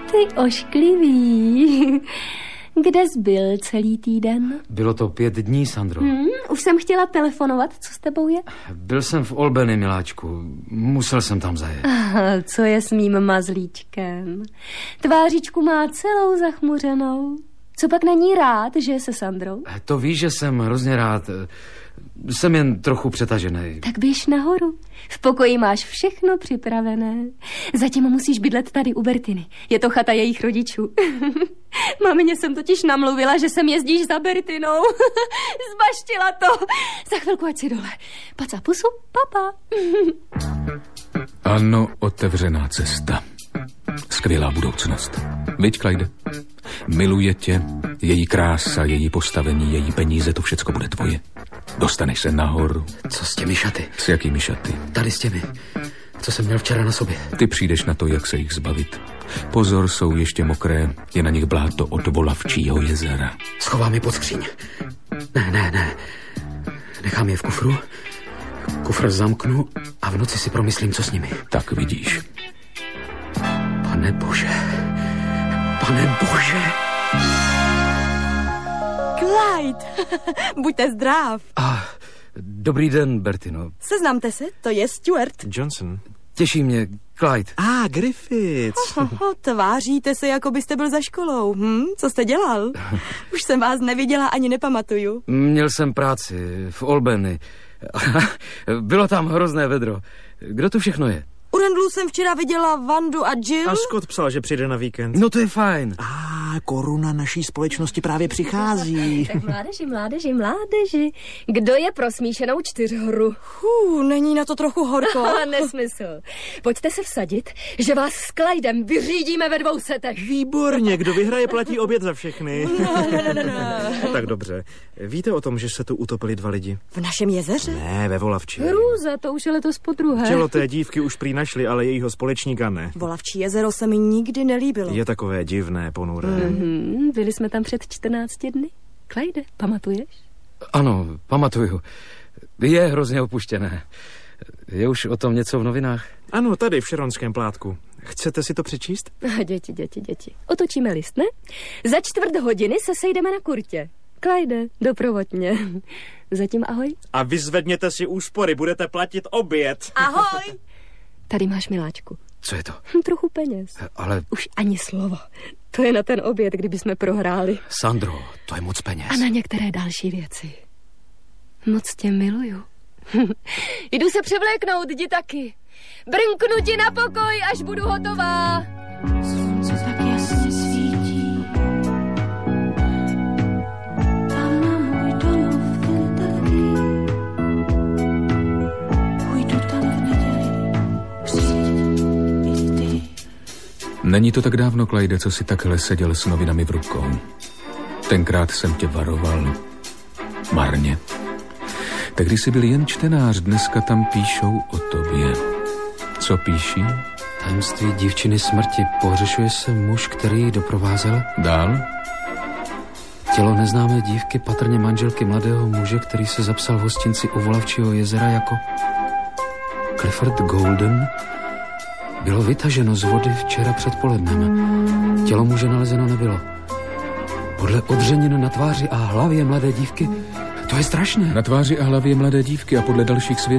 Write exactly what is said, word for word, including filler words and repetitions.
Ty ošklivý. Kde jsi byl celý týden? Bylo to pět dní, Sandro. Hmm, už jsem chtěla telefonovat, co s tebou je? Byl jsem v Albany, miláčku. Musel jsem tam zajet. Aha, co je s mým mazlíčkem? Tvářičku má celou zachmuřenou. Co pak není rád, že je se Sandrou? To víš, že jsem hrozně rád. Jsem jen trochu přetažený. Tak běž nahoru. V pokoji máš všechno připravené. Zatím musíš bydlet tady u Bertiny. Je to chata jejich rodičů. Mamině jsem totiž namluvila, že sem jezdíš za Bertinou. Zbaštila to. Za chvilku ať si dole. Paca pusu, papa. Ano, otevřená cesta. Skvělá budoucnost. Viď, Clyde? Miluje tě, její krása, její postavení, její peníze, to všecko bude tvoje. Dostaneš se nahoru. Co s těmi šaty? S jakými šaty? Tady s těmi, co jsem měl včera na sobě. Ty přijdeš na to, jak se jich zbavit. Pozor, jsou ještě mokré, je na nich bláto od Volavčího jezera. Schovám je pod skříň. Ne, ne, ne. Nechám je v kufru, kufr zamknu a v noci si promyslím, co s nimi. Tak vidíš. Pane Bože, pane Bože. Clyde, buďte zdrav. Ah, dobrý den, Bertino. Seznamte se, to je Stuart. Johnson. Těší mě, Clyde. Ah, Griffiths. Oho, tváříte se, jako byste byl za školou. Hm? Co jste dělal? Už jsem vás neviděla ani nepamatuju. Měl jsem práci v Albany. Bylo tam hrozné vedro. Kdo tu všechno je? U Randallů jsem včera viděla Vandu a Jill. A Scott psal, že přijde na víkend. No to je fajn. Ah, koruna naší společnosti právě přichází. Tak mládeži, mládeži, mládeži. Kdo je pro smíšenou čtyřhru? Hů, není na to trochu horko? Nesmysl. Pojďte se vsadit, že vás s Clydem vyřídíme ve dvou setech. Výborně, kdo vyhraje, platí oběd za všechny. No, no, no, no, no. Tak dobře. Víte o tom, že se tu utopili dva lidi? V našem jezeře? Ne, ve Volavči. Hrůza, to už je letos podruhé. Tělo té dívky už prý našli, ale jejího společníka ne. Volavčí jezero se mi nikdy nelíbilo. Je takové divné, ponuré. Mm-hmm, byli jsme tam před čtrnácti dny. Clyde, pamatuješ? Ano, pamatuju. Je hrozně opuštěné. Je už o tom něco v novinách? Ano, tady v Šeronském plátku. Chcete si to přečíst? Děti, děti, děti. Otočíme list, ne? Za čtvrt hodiny se sejdeme na kurtě. Clyde, doprovod mě. Zatím ahoj. A vyzvedněte si úspory, budete platit oběd. Ahoj. Tady máš, miláčku. Co je to? Hm, trochu peněz. Ale... Už ani slovo. To je na ten oběd, kdyby jsme prohráli. Sandro, to je moc peněz. A na některé další věci. Moc tě miluju. Jdu se převléknout, jdi taky. Brnknu ti na pokoj, až budu hotová. Slunce tak jasně svítí. Tam na můj domov v Kentucky. Půjdu tam v neděli. Přijď i ty. Není to tak dávno, Clyde, co si takhle seděl s novinami v rukou. Tenkrát jsem tě varoval. Marně. Tehdy jsi byl jen čtenář, dneska tam píšou o tobě. Co píší? Tajemství dívčiny smrti. Pohřešuje se muž, který ji doprovázel. Dál? Tělo neznámé dívky, patrně manželky mladého muže, který se zapsal v hostinci u Volavčího jezera jako Clifford Golden, bylo vytaženo z vody včera předpolednem. Tělo muže nalezeno nebylo. Podle odřenin na tváři a hlavě mladé dívky, to je strašné. Na tváři a hlavě mladé dívky a podle dalších svědků